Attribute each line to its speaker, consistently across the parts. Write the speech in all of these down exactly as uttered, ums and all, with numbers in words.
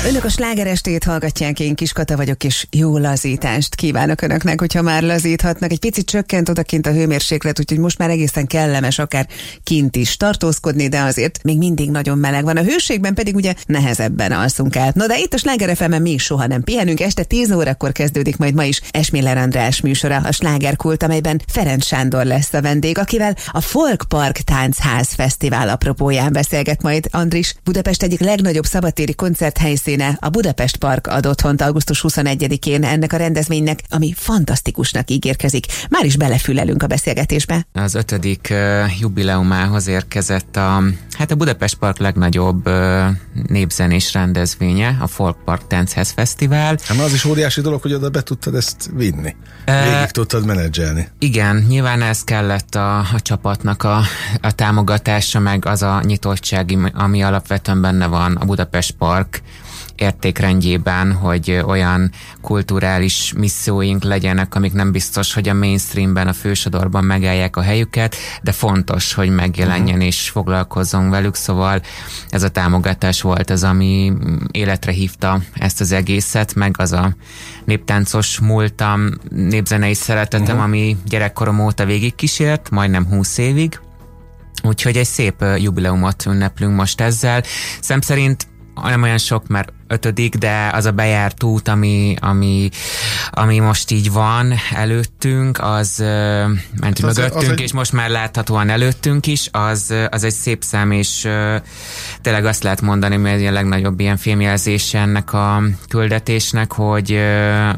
Speaker 1: Önök a slágerestét hallgatják, én Kiskata vagyok, és jó lazítást kívánok önöknek, hogyha már lazíthatnak. Egy picit csökkent odakint a hőmérséklet, úgyhogy most már egészen kellemes akár kint is tartózkodni, de azért még mindig nagyon meleg van. A hőségben pedig ugye nehezebben alszunk át. No de itt a Sláger ef emen még soha nem pihenünk, este tíz órakor kezdődik majd ma is Esmiller András műsora, a Slágerkult, amelyben Ferenc Sándor lesz a vendég, akivel a Folk Park Táncház Fesztivál apropóján beszélget majd Andris. Budapest egyik legnagyobb szabadtéri koncerthelyszíne, a Budapest Park ad otthont augusztus huszonegyedikén ennek a rendezvénynek, ami fantasztikusnak ígérkezik. Már is belefülelünk a beszélgetésbe.
Speaker 2: Az ötödik uh, jubileumához érkezett a, hát a Budapest Park legnagyobb uh, népzenés rendezvénye, a Folk Park Táncház Fesztivál.
Speaker 3: Hát az is óriási dolog, hogy oda be tudtad ezt vinni. Végig uh, tudtad menedzselni.
Speaker 2: Igen, nyilván ez kellett a, a csapatnak a, a támogatása, meg az a nyitottság, ami alapvetően benne van a Budapest Park értékrendjében, hogy olyan kulturális misszióink legyenek, amik nem biztos, hogy a mainstreamben, a fősodorban megállják a helyüket, de fontos, hogy megjelenjen uh-huh. és foglalkozzon velük, szóval ez a támogatás volt az, ami életre hívta ezt az egészet, meg az a néptáncos múltam, népzenei szeretetem, uh-huh. ami gyerekkorom óta végigkísért, majdnem húsz évig, úgyhogy egy szép jubileumot ünneplünk most ezzel. Szem szerint nem olyan sok, mert ötödik, de az a bejárt út, ami, ami, ami most így van előttünk, az uh, mentünk hát mögöttünk, egy... és most már láthatóan előttünk is, az, az egy szép szám, és uh, tényleg azt lehet mondani, hogy a legnagyobb ilyen filmjelzése ennek a küldetésnek, hogy uh,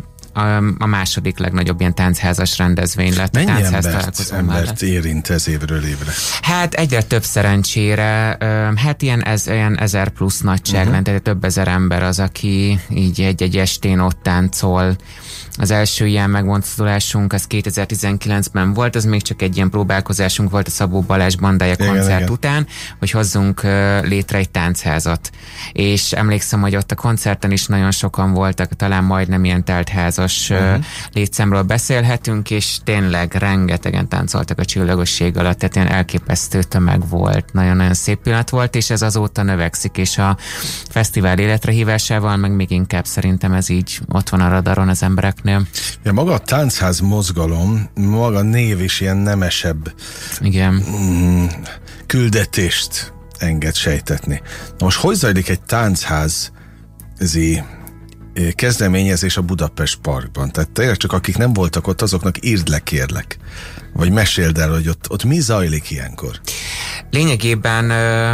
Speaker 2: a második legnagyobb ilyen táncházas rendezvény lett.
Speaker 3: Mennyi embert, embert érint ez évről évre?
Speaker 2: Hát egyre több szerencsére, hát ilyen, ez, ilyen ezer plusz nagyságrend, uh-huh. tehát több ezer ember az, aki így egy-egy estén ott táncol. Az első ilyen megmozdulásunk az kétezer-tizenkilencben volt, az még csak egy ilyen próbálkozásunk volt a Szabó Balázs bandája igen, koncert igen. után, hogy hozzunk létre egy táncházat. És emlékszem, hogy ott a koncerten is nagyon sokan voltak, talán majdnem ilyen teltházas uh-huh. létszámról beszélhetünk, és tényleg rengetegen táncoltak a Csillagosség alatt, tehát ilyen elképesztő tömeg volt, nagyon-nagyon szép pillanat volt, és ez azóta növekszik, és a fesztivál életre hívásával meg még inkább szerintem ez így ott van a radaron az embereknél.
Speaker 3: Ja, maga a táncház mozgalom, maga név is ilyen nemesebb
Speaker 2: igen.
Speaker 3: Mm, küldetést enged sejtetni. Na most hogy zajlik egy táncházi kezdeményezés a Budapest Parkban? Tehát tényleg csak akik nem voltak ott, azoknak írd le, kérlek. Vagy meséld el, hogy ott, ott mi zajlik ilyenkor?
Speaker 2: Lényegében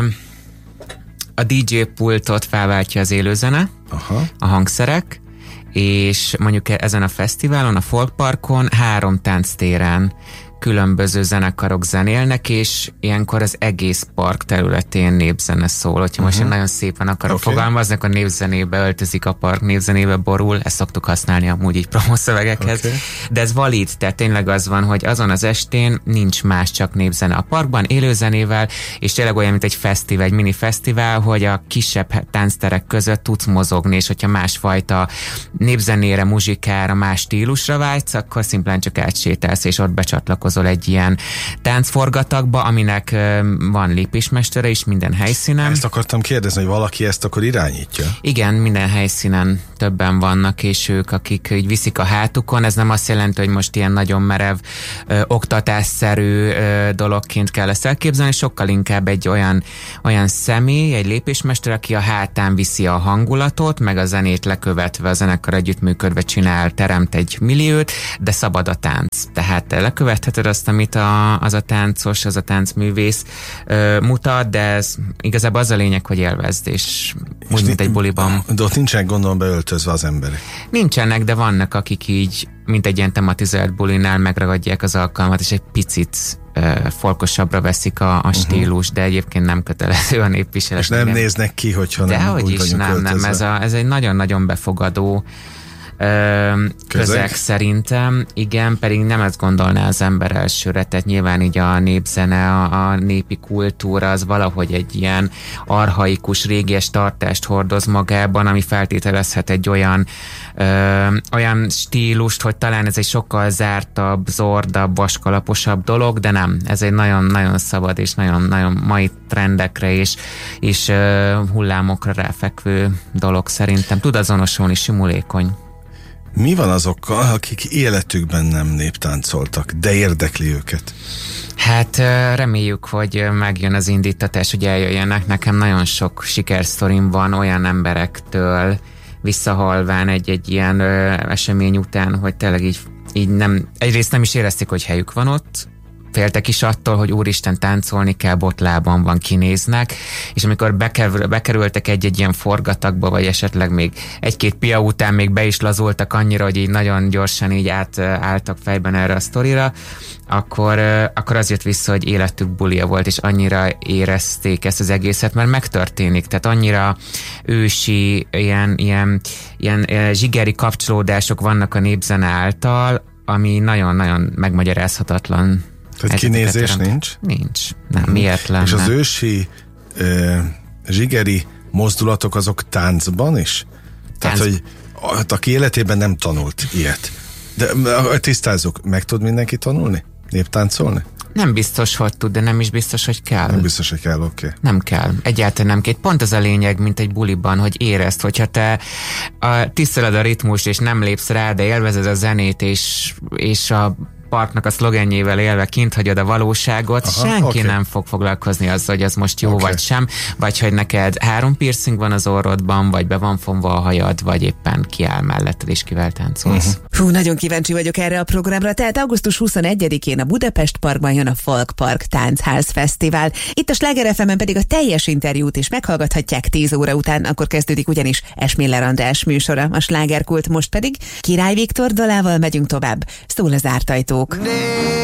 Speaker 2: a dé dzsé pultot felváltja az élőzene, aha. a hangszerek, és mondjuk ezen a fesztiválon, a Folk Parkon három tánctéren különböző zenekarok zenélnek, és ilyenkor az egész park területén népzene szól. Hogyha uh-huh. most én nagyon szépen akarok okay. fogalmazni, akkor népzenébe öltözik a park, népzenébe borul, ezt szoktuk használni amúgy így promószövegekhez. Okay. De ez valid, tehát tényleg az van, hogy azon az estén nincs más, csak népzene a parkban, élőzenével, és tényleg olyan, mint egy fesztivál, egy mini fesztivál, hogy a kisebb táncterek között tudsz mozogni, és hogyha másfajta népzenére, muzsikára, más stílusra vágysz, akkor szimplán csak átsétálsz, és ott becsatlakozol egy ilyen táncforgatagba, aminek uh, van lépésmestere is minden helyszínen.
Speaker 3: Ezt akartam kérdezni, hogy valaki ezt akkor irányítja?
Speaker 2: Igen, minden helyszínen többen vannak, és ők, akik így viszik a hátukon, ez nem azt jelenti, hogy most ilyen nagyon merev, ö, oktatásszerű ö, dologként kell ezt elképzelni, sokkal inkább egy olyan, olyan személy, egy lépésmester, aki a hátán viszi a hangulatot, meg a zenét lekövetve, a zenekar együttműködve csinál, teremt egy milliót, de szabad a tánc. Tehát lekövetheted azt, amit a, az a táncos, az a táncművész ö, mutat, de ez igazából az a lényeg, hogy élvezd, és úgy, és mint egy buliban.
Speaker 3: De ott nincsenek gondolom beöltözve az emberek.
Speaker 2: Nincsenek, de vannak, akik így, mint egy ilyen tematizált bulinál megragadják az alkalmat, és egy picit ö, folkosabbra veszik a, a stílus, uh-huh. de egyébként nem kötelező a népviselet.
Speaker 3: És nem igen. néznek ki, hogyha nem
Speaker 2: de
Speaker 3: úgy
Speaker 2: is,
Speaker 3: vagyunk
Speaker 2: nem,
Speaker 3: öltözve.
Speaker 2: nem, ez, a, ez egy nagyon-nagyon befogadó ö, közeg szerintem. Igen, pedig nem ezt gondolná az ember elsőre, tehát nyilván így a népzene, a, a népi kultúra az valahogy egy ilyen archaikus, régies tartást hordoz magában, ami feltételezhet egy olyan ö, olyan stílust, hogy talán ez egy sokkal zártabb, zordabb, vaskalaposabb dolog, de nem. Ez egy nagyon-nagyon szabad és nagyon-nagyon mai trendekre és, és ö, hullámokra ráfekvő dolog szerintem. Tud azonosulni, simulékony.
Speaker 3: Mi van azokkal, akik életükben nem néptáncoltak, de érdekli őket?
Speaker 2: Hát reméljük, hogy megjön az indítatás, hogy eljöjjenek. Nekem nagyon sok sikersztorim van olyan emberektől, visszahalván egy-egy ilyen ö, esemény után, hogy tényleg így, így nem, egyrészt nem is érezték, hogy helyük van ott, féltek is attól, hogy úristen, táncolni kell, botlában van, kinéznek, és amikor bekerül, bekerültek egy-egy ilyen forgatagba, vagy esetleg még egy-két pia után még be is lazultak annyira, hogy így nagyon gyorsan így átálltak fejben erre a sztorira, akkor, akkor az jött vissza, hogy életük bulia volt, és annyira érezték ezt az egészet, mert megtörténik, tehát annyira ősi, ilyen, ilyen, ilyen zsigeri kapcsolódások vannak a népzene által, ami nagyon-nagyon megmagyarázhatatlan.
Speaker 3: Tehát kinézés nincs?
Speaker 2: Nincs. Nem, hmm. miért lenne?
Speaker 3: És az ősi uh, zsigeri mozdulatok azok táncban is? Tehát, Tánc. hogy aki életében nem tanult ilyet. De tisztázzuk, meg tud mindenki tanulni? Néptáncolni?
Speaker 2: Nem biztos, hogy tud, de nem is biztos, hogy kell.
Speaker 3: Nem biztos, hogy kell, oké. Okay.
Speaker 2: Nem kell. Egyáltalán nem kell. Pont az a lényeg, mint egy buliban, hogy érezd, hogyha te a, tiszteled a ritmust, és nem lépsz rá, de élvezed a zenét, és, és a parknak a szlogenjével élve kint hagyod a valóságot, Aha, senki okay. nem fog foglalkozni azzal, hogy az most jó okay. vagy sem, vagy hogy neked három piercing van az orrodban, vagy be van fonva a hajad, vagy éppen kiáll melletted és kivel táncolsz. Uh-huh.
Speaker 1: Hú, nagyon kíváncsi vagyok erre a programra, tehát augusztus huszonegyedikén a Budapest Parkban jön a Folk Park Táncház Fesztivál. Itt a Sláger ef emen pedig a teljes interjút is meghallgathatják tíz óra után, akkor kezdődik ugyanis Esmiller András műsora, a Slágerkult, most pedig Király Viktor dalával megyünk tovább. Szól az zárt ajtó.